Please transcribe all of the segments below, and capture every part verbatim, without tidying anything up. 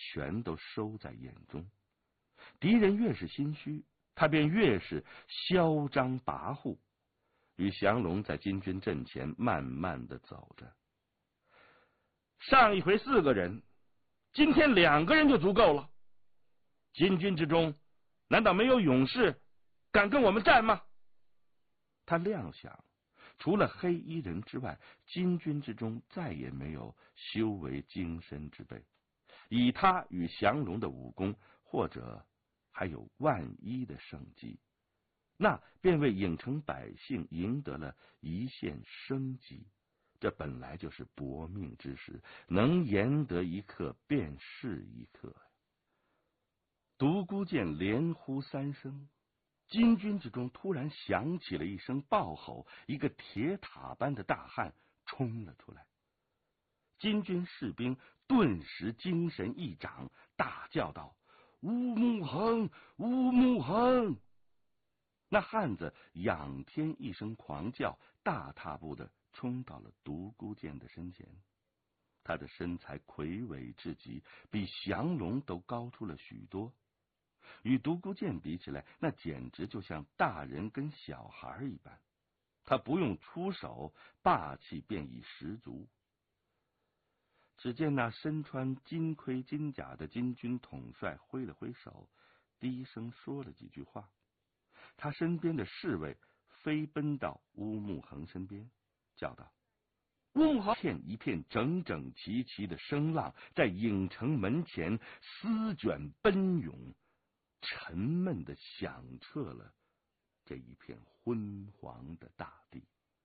全都收在眼中。敌人越是心虚，他便越是嚣张跋扈。与降龙在金军阵前慢慢的走着。上一回四个人，今天两个人就足够了。金军之中，难道没有勇士敢跟我们战吗？他料想，除了黑衣人之外，金军之中再也没有修为精深之辈。以他与降龙的武功，或者还有万一的胜机，那便为郢城百姓赢得了一线生机。这本来就是搏命之时，能延得一刻便是一刻呀。独孤剑连呼三声，金军之中突然响起了一声暴吼，一个铁塔般的大汉冲了出来。金军士兵顿时精神一长，大叫道：“乌木恒，乌木恒！”那汉子仰天一声狂叫，大踏步的冲到了独孤剑的身前。他的身材魁伟至极，比降龙都高出了许多。与独孤剑比起来，那简直就像大人跟小孩一般。他不用出手，霸气便已十足。只见那身穿金盔金甲的金军统帅挥了挥手，低声说了几句话。他身边的侍卫飞奔到乌木恒身边，叫道：“乌木恒！”片一片整整齐齐的声浪在郢城门前丝卷奔涌，沉闷的响彻了这一片昏黄的大地。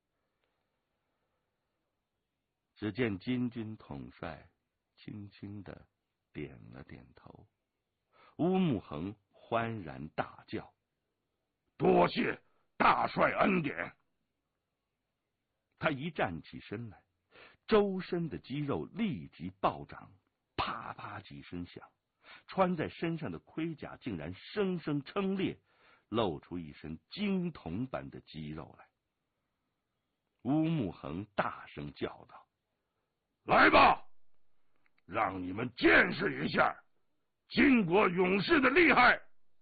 只见金军统帅轻轻的点了点头，乌木恒欢然大叫：“多谢大帅恩典！”他一站起身来，周身的肌肉立即暴涨，啪啪几声响，穿在身上的盔甲竟然生生撑裂，露出一身金铜般的肌肉来。乌木恒大声叫道：“来吧，让你们见识一下金国勇士的厉害！”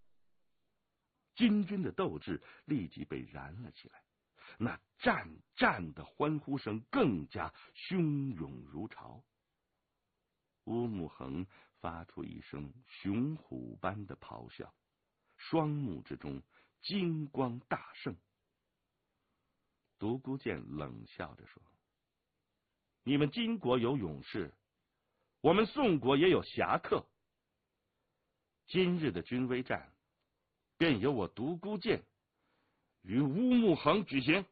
金军的斗志立即被燃了起来，那战战的欢呼声更加汹涌如潮。乌木恒发出一声雄虎般的咆哮，双目之中金光大盛。独孤剑冷笑着说：“你们金国有勇士，我们宋国也有侠客。今日的军威战，便由我独孤剑与乌木恒举行。”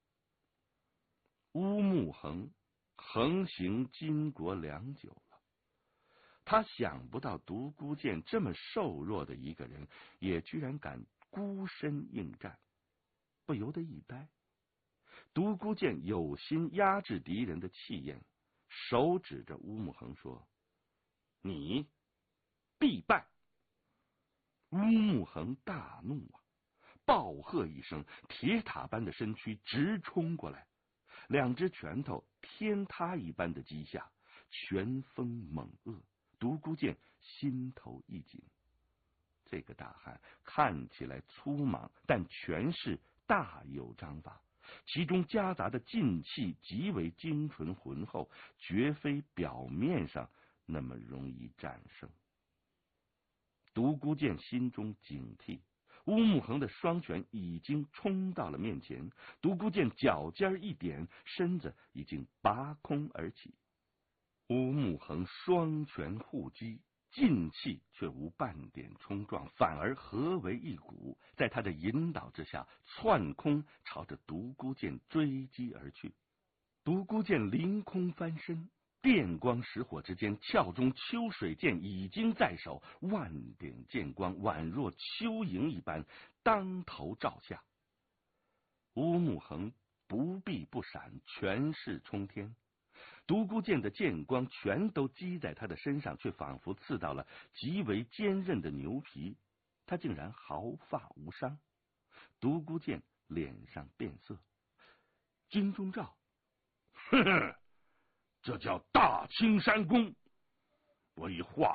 乌木恒横行金国良久了，他想不到独孤剑这么瘦弱的一个人，也居然敢孤身应战，不由得一呆。独孤剑有心压制敌人的气焰，手指着乌木恒说：“你必败！”乌木恒大怒啊，暴喝一声，铁塔般的身躯直冲过来，两只拳头天塌一般的击下，拳风猛恶。独孤剑心头一紧，这个大汉看起来粗莽，但权势大有章法，其中夹杂的劲气极为精纯浑厚，绝非表面上那么容易战胜。独孤剑心中警惕，乌木恒的双拳已经冲到了面前，独孤剑脚尖一点，身子已经拔空而起。乌木恒双拳互击，劲气却无半点冲撞，反而合为一股，在他的引导之下窜空朝着独孤剑追击而去。独孤剑凌空翻身，电光石火之间，鞘中秋水剑已经在手，万点剑光宛若秋萤一般当头照下。乌木恒不避不闪，全势冲天。独孤剑的剑光全都击在他的身上，却仿佛刺到了极为坚韧的牛皮，他竟然毫发无伤。独孤剑脸上变色：“金钟罩，哼哼，这叫大青山功，我已化